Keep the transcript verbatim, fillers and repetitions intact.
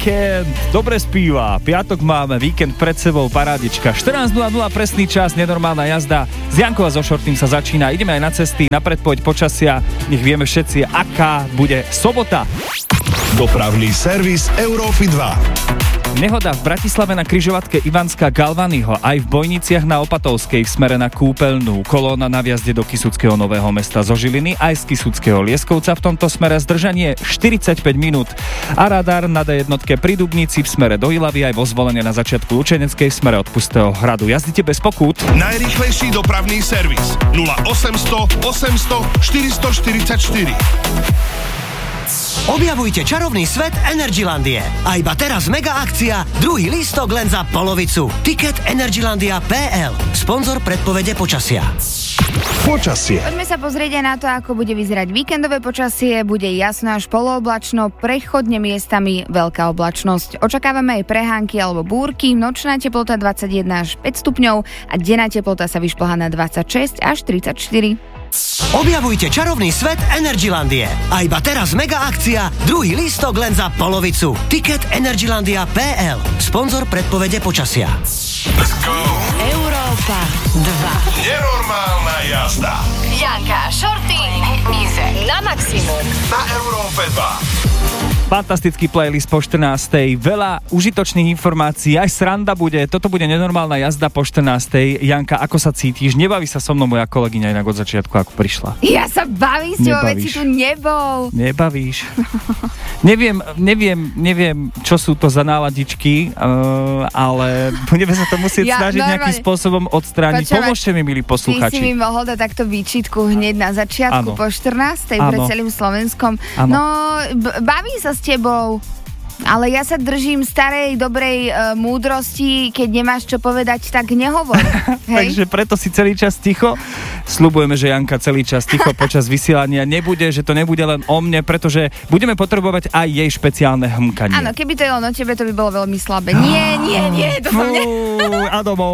víkend, dobre spíva, piatok máme, víkend pred sebou, parádička. štrnásť nula nula presný čas, nenormálna jazda. Z Jankou a so Shortym sa začína, ideme aj na cesty, na predpoveď počasia, nech vieme všetci, aká bude sobota. Dopravný servis Európy dva. Nehoda v Bratislave na križovatke Ivanska Galvanyho, aj v Bojniciach na Opatovskej v smere na Kúpeľnú. Kolóna na vjazde do Kysuckého Nového Mesta zo Žiliny, aj z Kysuckého Lieskovca v tomto smere zdržanie štyridsaťpäť minút. A radar na dé jednotke pri Dubnici v smere do Ilavy, aj vo Zvolenie na začiatku Lučeneckej v smere od Pustého hradu. Jazdite bez pokút. Najrýchlejší dopravný servis nula osemsto osemsto štyristoštyridsaťštyri. Objavujte čarovný svet Energylandie. A iba teraz mega akcia, druhý lístok len za polovicu. Ticket Energylandia bodka es el, sponzor predpovede počasia. Počasie. Poďme sa pozrieť aj na to, ako bude vyzerať víkendové počasie. Bude jasno až polooblačno, prechodne miestami veľká oblačnosť. Očakávame aj prehánky alebo búrky, nočná teplota dvadsaťjeden až päť stupňov a denná teplota sa vyšplhá na dvadsaťšesť až tridsaťštyri. Objavujte čarovný svet Energylandie. A iba teraz mega akcia, druhý lístok len za polovicu. Ticket Energylandia bodka es el, sponzor predpovede počasia. Let's go! Európa dva. Nenormálna jazda. Janka, Shorty, Ize na maximum. Na Európe dva. Fantastický playlist po štrnástej, veľa užitočných informácií, aj sranda bude, toto bude nenormálna jazda po štrnástej. Janka, ako sa cítiš? Nebaví sa so mnou moja kolegyňa inak od začiatku, ako prišla. Ja sa bavím s tebou, veď si tu nebol. Nebavíš. neviem, neviem, neviem, čo sú to za náladičky, uh, ale budeme sa to musieť ja, snažiť normálne nejakým spôsobom odstrániť. Počúvať, pomôžte mi, milí posluchači. Ty si mi mohol dať takto výčitku hneď na začiatku, ano. Po štrnástej pred celým Slovenskom. Ano. No, b- baví sa s tebou. Ale ja sa držím starej, dobrej e, múdrosti, keď nemáš čo povedať, tak nehovor. Takže preto si celý čas ticho. Sľubujeme, že Janka celý čas ticho počas vysielania nebude, že to nebude len o mne, pretože budeme potrebovať aj jej špeciálne hmkanie. Áno, keby to je len o tebe, to by bolo veľmi slabé. Nie, nie, nie, to som ne... A domov.